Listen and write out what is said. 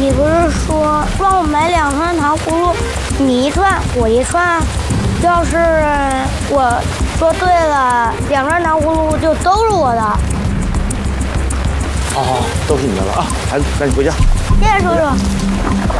你不是说让我买2串糖葫芦，你1串，我1串？要是我说对了，2串糖葫芦就都是我的。 好，都是你的了啊！孩子，赶紧回家。 谢谢叔叔。